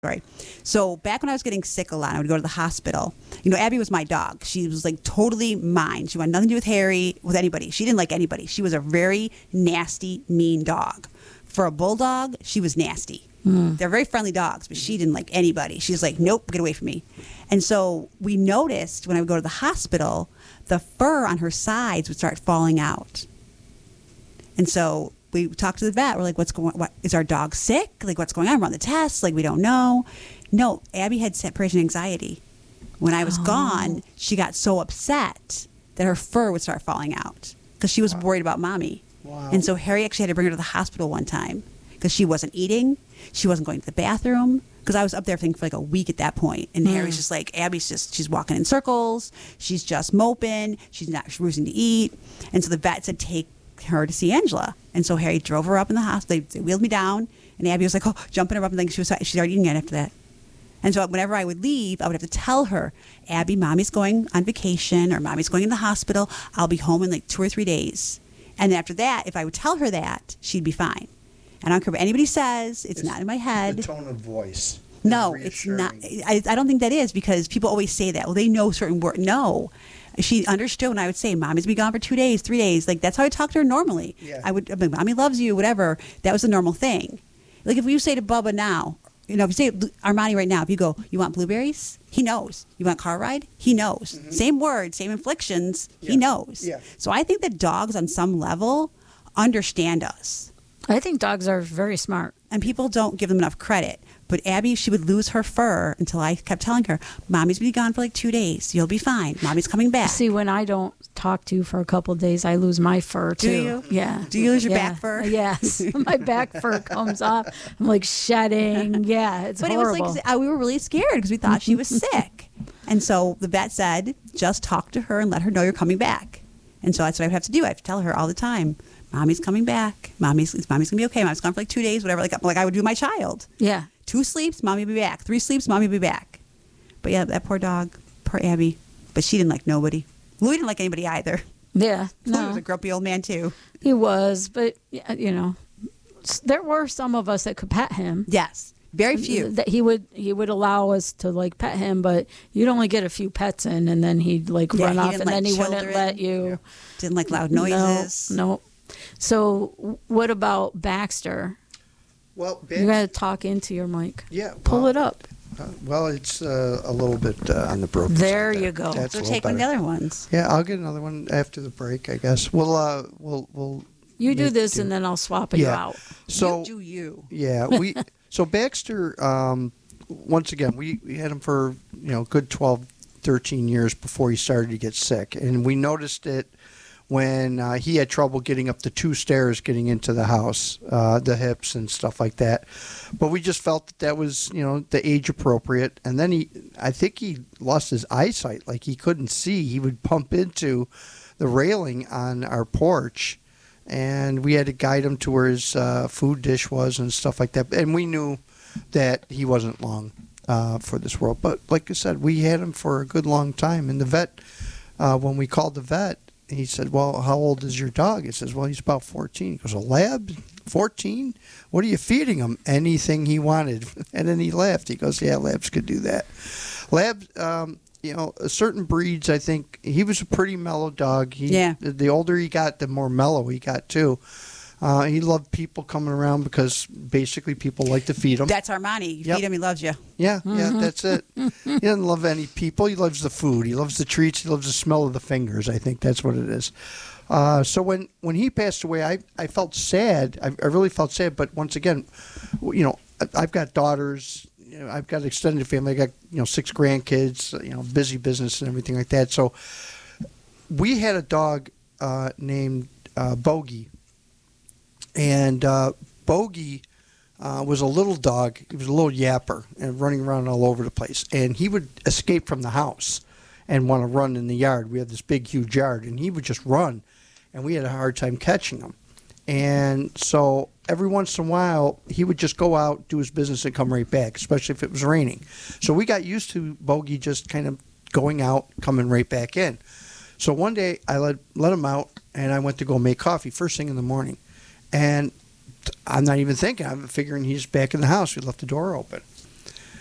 Right. So back when I was getting sick a lot, I would go to the hospital. Abby was my dog. She was like totally mine. She wanted nothing to do with Harry, with anybody. She didn't like anybody. She was a very nasty, mean dog. For a bulldog, she was nasty. They're very friendly dogs, but she didn't like anybody. She's like, nope, get away from me. And so we noticed when I would go to the hospital, the fur on her sides would start falling out. And so we talked to the vet. We're like, what is our dog sick? Like, what's going on? Run the tests. Like, we don't know. No, Abby had separation anxiety. When I was gone, she got so upset that her fur would start falling out because she was worried about mommy. Wow. And so Harry actually had to bring her to the hospital one time because she wasn't eating. She wasn't going to the bathroom because I was up there for like a week at that point. And Harry's just like, she's walking in circles. She's just moping. She's not refusing to eat. And so the vet said, take her to see Angela. And so Harry drove her up in the hospital. They wheeled me down, and Abby was like, jumping her up and thinking she's already eating it after that. And so whenever I would leave, I would have to tell her, Abby, mommy's going on vacation or mommy's going in the hospital. I'll be home in like 2 or 3 days. And then after that, if I would tell her that, she'd be fine. And I don't care what anybody says. It's not in my head. The tone of voice. No, it's not. I don't think that is because people always say that. Well, they know certain words. No. She understood when I would say, Mommy's been gone for 2 days, 3 days. Like, that's how I talk to her normally. Yeah. I'd be like, Mommy loves you, whatever. That was the normal thing. Like, if you say to Bubba now, if you say Armani right now, if you go, you want blueberries? He knows. You want car ride? He knows. Mm-hmm. Same words, same inflections. Yeah. He knows. Yeah. So I think that dogs on some level understand us. I think dogs are very smart. And people don't give them enough credit. But Abby, she would lose her fur until I kept telling her, Mommy's been gone for like 2 days. You'll be fine. Mommy's coming back. See, when I don't talk to you for a couple of days, I lose my fur too. Do you? Yeah. Do you lose your back fur? Yes. My back fur comes off. I'm like shedding. Yeah, it's horrible. It was like, we were really scared because we thought she was sick. And so the vet said, just talk to her and let her know you're coming back. And so that's what I would have to do. I have to tell her all the time, Mommy's coming back. Mommy's going to be okay. Mommy's gone for like 2 days, whatever. Like I would do my child. Yeah. 2 sleeps, Mommy will be back. 3 sleeps, Mommy will be back. But yeah, that poor dog, poor Abby. But she didn't like nobody. Louis didn't like anybody either. Yeah. Louis was a grumpy old man too. He was, but there were some of us that could pet him. Yes. Very few. That he would allow us to like pet him, but you'd only get a few pets in, and then he'd like run off, and then he wouldn't let you. Yeah. Didn't like loud noises. No. So what about Baxter? Well, you got to talk into your mic. Yeah. Pull it up. Well, it's a little bit on the broken There side. You go. That's so take one of the other ones. Yeah, I'll get another one after the break, I guess. We'll. You do this, and then I'll swap you out. So you do you. Yeah, So Baxter, once again, we had him for good 12, 13 years before he started to get sick, and we noticed it when he had trouble getting up the 2 stairs getting into the house, the hips and stuff like that. But we just felt that was the age appropriate, and then I think he lost his eyesight, like he couldn't see. He would bump into the railing on our porch. And we had to guide him to where his food dish was and stuff like that. And we knew that he wasn't long for this world. But like I said, we had him for a good long time. And the vet, when we called the vet, he said, well, how old is your dog? He says, well, he's about 14. He goes, a lab? 14? What are you feeding him? Anything he wanted. And then he laughed. He goes, yeah, labs could do that. Labs... certain breeds, I think he was a pretty mellow dog. The older he got, the more mellow he got too. He loved people coming around because basically people like to feed him. That's Armani. You feed him, he loves you. Yeah, that's it. He doesn't love any people. He loves the food. He loves the treats. He loves the smell of the fingers. I think that's what it is. So when he passed away, I felt sad. I really felt sad. But once again, I've got daughters. I've got an extended family. I got 6 grandkids. Busy business and everything like that. So we had a dog named Bogey, and Bogey was a little dog. He was a little yapper and running around all over the place. And he would escape from the house and want to run in the yard. We had this big, huge yard, and he would just run, and we had a hard time catching him. And so every once in a while, he would just go out, do his business, and come right back, especially if it was raining. So we got used to Bogey just kind of going out, coming right back in. So one day, I let him out, and I went to go make coffee first thing in the morning. And I'm not even thinking. I'm figuring he's back in the house. We left the door open.